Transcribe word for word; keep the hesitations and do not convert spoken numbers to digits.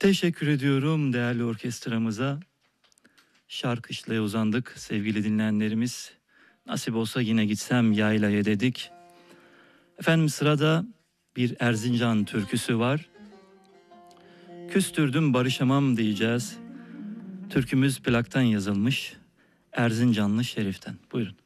Teşekkür ediyorum değerli orkestramıza. Şarkışlaya uzandık sevgili dinleyenlerimiz. Nasip olsa yine gitsem yaylaya dedik. Efendim sırada bir Erzincan türküsü var. Küstürdüm barışamam diyeceğiz. Türkümüz plaktan yazılmış. Erzincanlı Şerif'ten. Buyurun.